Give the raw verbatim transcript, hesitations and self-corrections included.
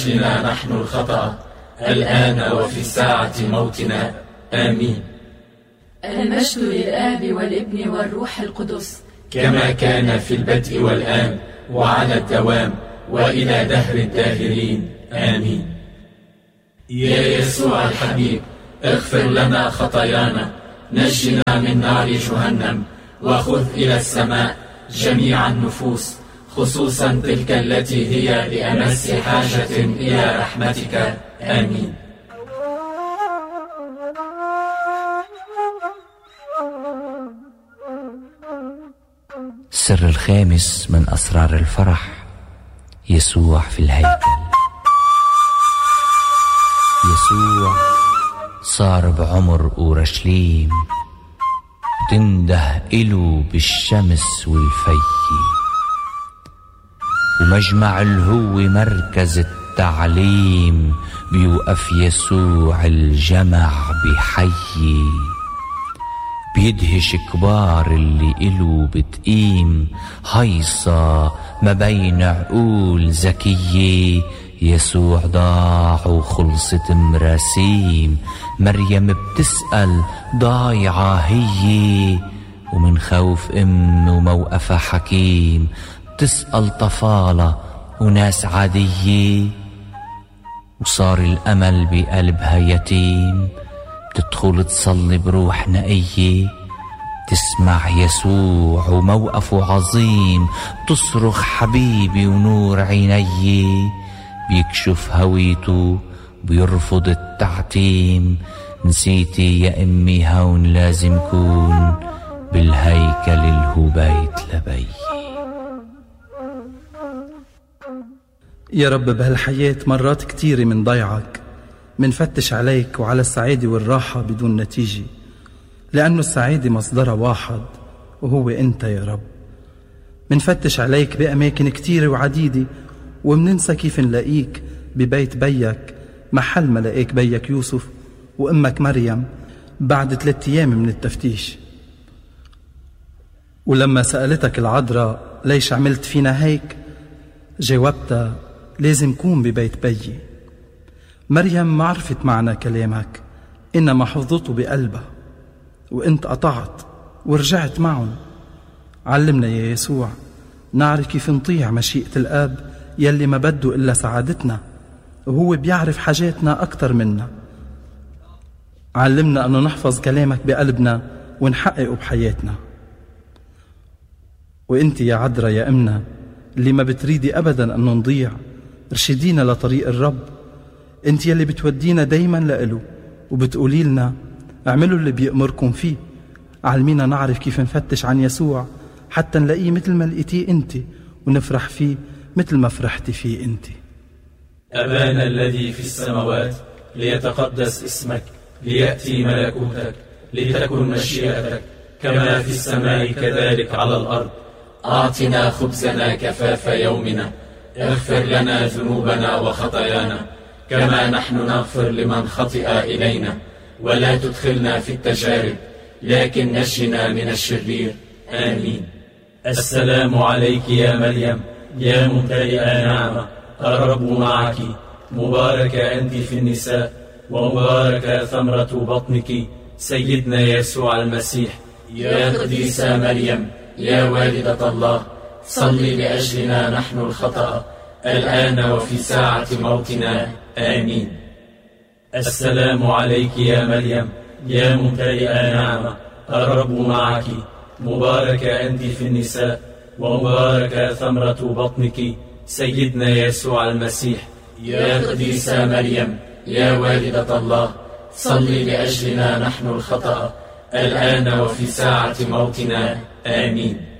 أجلنا نحن الخطأ الآن وفي ساعة موتنا. آمين. المجد للآب والابن والروح القدس، كما كان في البدء والآن وعلى الدوام وإلى دهر الداهرين. آمين. يا يسوع الحبيب، اغفر لنا خطايانا، نجنا من نار جهنم، وخذ إلى السماء جميع النفوس، خصوصا تلك التي هي بأمس حاجة إلى رحمتك. آمين. السر الخامس من أسرار الفرح، يسوع في الهيكل. يسوع صار بعمر أورشليم، تنده إلو بالشمس والفي، ومجمع الهو مركز التعليم، بيوقف يسوع الجمع بحيي، بيدهش كبار اللي إلو بتقيم، هيصة ما بين عقول ذكية. يسوع ضاع وخلصت مراسيم، مريم بتسأل ضايعة هي، ومن خوف أم وموقفة حكيم تسأل طفالة وناس عادية، وصار الأمل بقلبها يتيم، تدخل تصلي بروح نقية، تسمع يسوع وموقفه عظيم، تصرخ حبيبي ونور عيني، بيكشف هويته بيرفض التعتيم، نسيتي يا أمي هون لازم كون، بالهيكل الهو بيت لبي. يا رب، بهالحياة مرات كتيرة من ضيعك، منفتش عليك وعلى السعادة والراحة بدون نتيجة، لأنه السعادة مصدرها واحد وهو أنت يا رب. منفتش عليك بأماكن كتيرة وعديدة، ومننسى كيف نلاقيك ببيت بيك، محل ما لقيك بيك يوسف وأمك مريم بعد ثلاثة أيام من التفتيش. ولما سألتك العذراء ليش عملت فينا هيك، جاوبتها لازم كون ببيت بيي. مريم ما عرفت معنى كلامك، إنما حفظته بقلبها، وإنت قطعت ورجعت معهم. علمنا يا يسوع نعرف كيف نطيع مشيئة الآب يلي ما بده إلا سعادتنا، وهو بيعرف حاجاتنا أكتر منا. علمنا أنه نحفظ كلامك بقلبنا ونحققه بحياتنا. وإنت يا عذراء يا أمنا اللي ما بتريدي أبدا أنه نضيع، ارشدينا لطريق الرب. انت يلي بتودينا دايما لإله، وبتقولي لنا اعملوا اللي بيأمركم فيه. علمينا نعرف كيف نفتش عن يسوع حتى نلاقيه مثل ما لقيتيه انت، ونفرح فيه مثل ما فرحتي فيه انت. أبانا الذي في السماوات، ليتقدس اسمك، ليأتي ملكوتك، لتكن مشيئتك كما في السماء كذلك على الأرض. أعطنا خبزنا كفاف يومنا، اغفر لنا ذنوبنا وخطايانا كما نحن نغفر لمن خطئ إلينا، ولا تدخلنا في التجارب لكن نجنا من الشرير. آمين. السلام عليك يا مريم، يا ممتلئة نعمة، الرب معك، مباركة أنت في النساء، ومباركة ثمرة بطنك سيدنا يسوع المسيح. يا قديسة مريم، يا والدة الله، صلي لأجلنا نحن الخطأ الآن وفي ساعة موتنا. آمين. السلام عليك يا مريم، يا ممتلئة نعمة، الرب معك، مباركة أنت في النساء، ومباركة ثمرة بطنك سيدنا يسوع المسيح. يا قديسة مريم، يا والدة الله، صلي لأجلنا نحن الخطأ الآن وفي ساعة موتنا. آمين.